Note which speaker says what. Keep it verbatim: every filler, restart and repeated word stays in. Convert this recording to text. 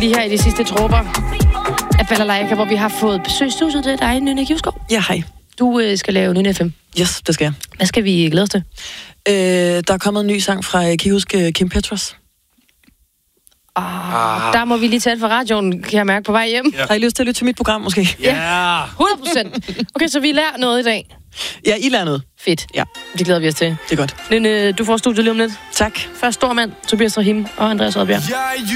Speaker 1: Lige her i de sidste dråber af Balalaika, hvor vi har fået besøgsstudiet til dig, Nynne Kivskov.
Speaker 2: Ja, hej.
Speaker 1: Du øh, skal lave Nynne F M.
Speaker 2: Yes, det skal jeg.
Speaker 1: Hvad skal vi glæde os til?
Speaker 2: Øh, der er kommet en ny sang fra, kan I huske, Kim Petras?
Speaker 1: Oh, ah. Der må vi lige tage for radioen, kan jeg mærke, på vej hjem.
Speaker 2: Ja. Har I lyst til at lytte til mit program, måske?
Speaker 1: Ja, yeah. hundrede procent. Okay, så vi lærer noget i dag.
Speaker 2: Ja, I lærer noget.
Speaker 1: Fedt.
Speaker 2: Ja.
Speaker 1: Det glæder vi os til.
Speaker 2: Det er godt.
Speaker 1: Nynne, du får studiet lige om lidt.
Speaker 2: Tak.
Speaker 1: Først Stormand, Tobias Rahim og Andreas Oddbjerg.